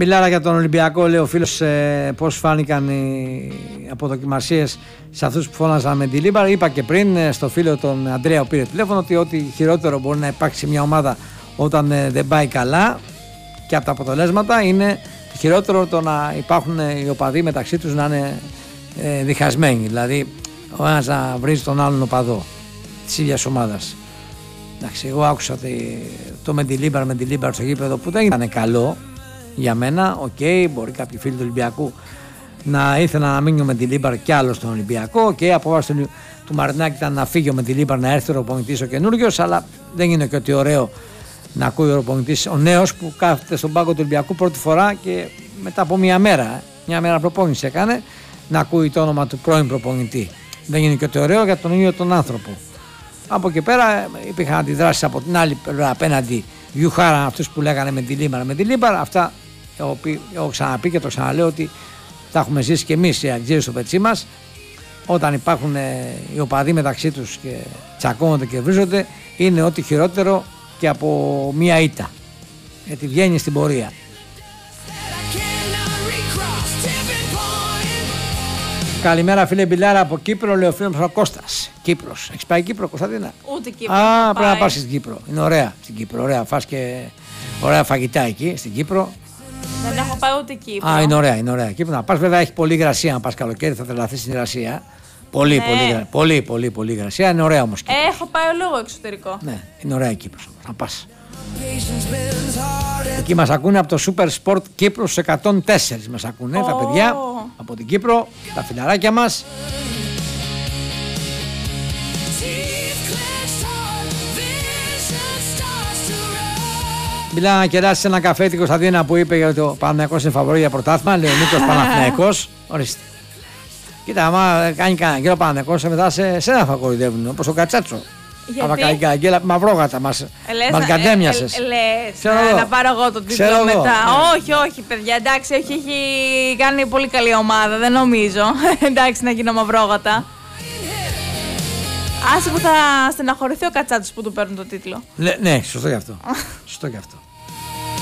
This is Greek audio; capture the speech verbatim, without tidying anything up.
Μιλάρα για τον Ολυμπιακό, λέει ο φίλος, ε, πώς φάνηκαν οι αποδοκιμασίες σε αυτούς που φώναζαν με τη Λίμπαρ. Είπα και πριν ε, στο φίλο τον Αντρέα που πήρε τηλέφωνο ότι ό,τι χειρότερο μπορεί να υπάρξει μια ομάδα όταν ε, δεν πάει καλά και από τα αποτελέσματα είναι χειρότερο το να υπάρχουν ε, οι οπαδοί μεταξύ τους να είναι ε, διχασμένοι. Δηλαδή ο ένας να βρίζει τον άλλον οπαδό της ίδιας ομάδας. Εντάξει, εγώ άκουσα ότι το με τη Λίμπαρ, με τη Λίμπαρ στο γήπεδο που δεν ήταν καλό. Για μένα, οκ, okay, μπορεί κάποιοι φίλοι του Ολυμπιακού να ήθελαν να μείνει με τη Λίμπαρ κι άλλο στον Ολυμπιακό. Οκ, okay, απόφαση του, του Μαρινάκη ήταν να φύγει με τη Λίμπαρ, να έρθει ο προπονητής ο καινούριος, αλλά δεν είναι και ότι ωραίο να ακούει ο προπονητής ο νέος που κάθεται στον πάγκο του Ολυμπιακού πρώτη φορά και μετά από μια μέρα, μια μέρα προπόνηση έκανε, να ακούει το όνομα του πρώην προπονητή. Δεν είναι και ότι ωραίο για τον ίδιο τον άνθρωπο. Από εκεί πέρα υπήρχαν αντιδράσεις από την άλλη πλευρά απέναντι. Γιουχάρα αυτούς που λέγανε με τη Λίμπαρ, με τη Λίμπαρ. Αυτά έχω ξαναπεί και το ξαναλέω ότι τα έχουμε ζήσει και εμείς οι Αγγλίες στο πετσί μας. Όταν υπάρχουν ε, οι οπαδοί μεταξύ τους και τσακώνονται και βρίζονται, είναι ό,τι χειρότερο και από μία ήττα. Γιατί βγαίνει στην πορεία. Καλημέρα φίλε Μπιλάρα από Κύπρο, λέει ο φίλος ο Κώστας. Κύπρος. Έχεις πάει Κύπρο, Κωνσταντίνα? Ούτε Κύπρο. Α, πρέπει να πας στην Κύπρο. Είναι ωραία στην Κύπρο. Ωραία, φας και ωραία φαγητά εκεί στην Κύπρο. Δεν έχω πάει ούτε Κύπρο. Α, είναι ωραία, είναι ωραία. Κύπρο να πας, βέβαια έχει πολύ υγρασία. Αν πας καλοκαίρι θα τρελαθείς στην υγρασία. Πολύ, ναι. πολύ, πολύ, πολύ, πολύ υγρασία. Είναι ωραία όμως Κύπρο. Έχω πάει λόγω εξωτερικό. Ναι, είναι ωραία η Κύπρος. Να πας. Εκεί μας ακούνε από το Super Sport Κύπρος εκατόν τέσσερα. Μας ακούνε oh. τα παιδιά από την Κύπρο, τα φιλαράκια μας. Μιλά να κεράσει ένα καφέ την Κωνσταντίνα που είπε για το Παναθηναϊκός είναι φαβορί για πρωτάθλημα. Λέει ο Νίκος Παναθηναϊκός. Ορίστε. Κοίτα, άμα κάνει κανένα γύρο Παναθηναϊκός, μετά σε σένα θα κοροϊδεύουν όπως ο Κατσάτσο. Άμα κάνει κανένα γύρο, μαυρόγατα μας, μας κατέμοιασες. Ε, ε, λες, να πάρω εγώ τον τίτλο μετά. Ναι. Όχι, όχι παιδιά, εντάξει, όχι, έχει κάνει πολύ καλή ομάδα, δεν νομίζω. Εντάξει, να γίνω μαυρόγατα. Άσε που θα στεναχωρηθεί ο Κατσάτσος που του παίρνουν το τίτλο. Ναι, ναι, σωστό γι' αυτό. Σωστό γι' αυτό.